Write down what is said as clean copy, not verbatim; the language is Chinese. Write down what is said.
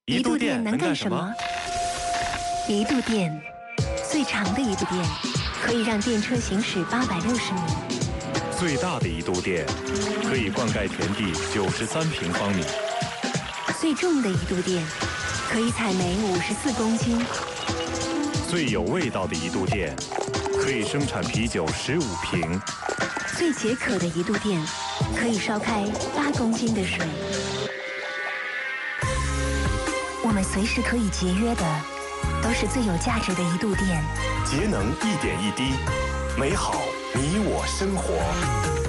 一度电能干什么？一度电，最长的一度电可以让电车行驶860米， 最大的一度电可以灌溉田地93平方米， 最重的一度电可以采煤54公斤， 最有味道的一度电可以生产啤酒15瓶， 最解渴的一度电可以烧开8公斤的水。我们随时可以节约的，都是最有价值的一度电。 节能一点一滴，美好你我生活。